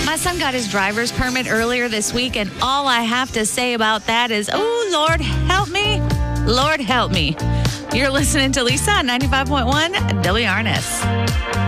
My son got his driver's permit earlier this week, and all I have to say about that is, oh, Lord, help me. Lord, help me. You're listening to Lisa on 95.1 WRNS.